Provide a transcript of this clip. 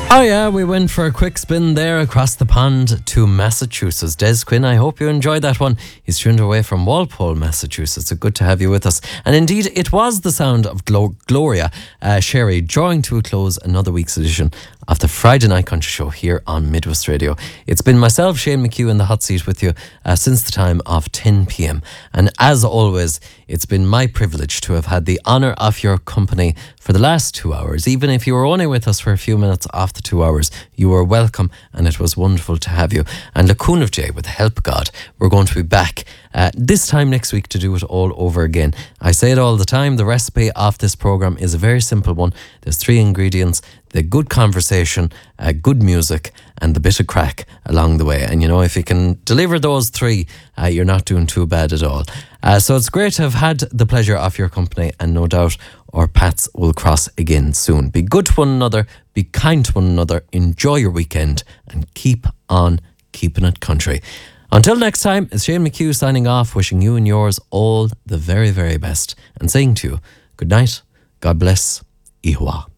Oh yeah, we went for a quick spin there across the pond to Massachusetts. Des Quinn, I hope you enjoyed that one. He's tuned away from Walpole, Massachusetts. So good to have you with us. And indeed, it was the sound of Gloria Sherry drawing to a close another week's edition of the Friday Night Country Show here on Midwest Radio. It's been myself, Shane McHugh, in the hot seat with you since the time of 10 p.m. And as always, it's been my privilege to have had the honour of your company for the last 2 hours. Even if you were only with us for a few minutes off the 2 hours, you were welcome and it was wonderful to have you. And Lacoon of Jay, with the help of God, we're going to be back this time next week to do it all over again. I say it all the time, the recipe of this programme is a very simple one. There's 3 ingredients: the good conversation, good music, and the bit of crack along the way. And you know, if you can deliver those 3, you're not doing too bad at all. So it's great to have had the pleasure of your company, and no doubt our paths will cross again soon. Be good to one another, be kind to one another, enjoy your weekend, and keep on keeping it country. Until next time, it's Shane McHugh signing off, wishing you and yours all the very, very best, and saying to you, good night, God bless, Ihuwa.